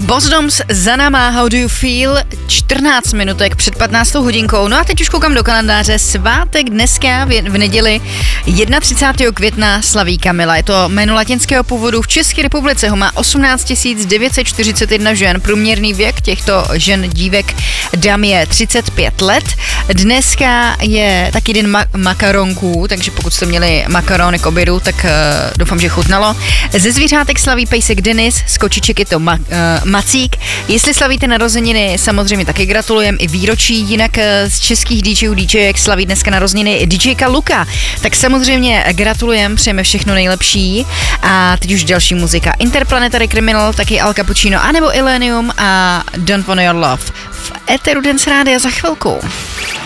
Boss Doms za náma, How do you feel? 14 minutek před 15 hodinkou. No a teď už koukám do kalendáře. Svátek dneska v neděli 31. května slaví Kamila. Je to jméno latinského původu. V České republice ho má 18 941 žen. Průměrný věk těchto žen, dívek, dam je 35 let. Dneska je taky den makaronků, takže pokud jste měli makarony k obědu, tak doufám, že chutnalo. Ze zvířátek slaví pejsek Denis, z kočiček je to Macík. Jestli slavíte narozeniny, samozřejmě taky gratulujem i výročí, jinak z českých DJek slaví dneska narozeniny DJka Luka. Tak samozřejmě gratulujem, přejeme všechno nejlepší. A teď už další muzika. Interplanetary Criminal, taky Al Cappuccino, anebo Illenium a Don't Want Your Love. V Eteru Dance Rádia za chvilku.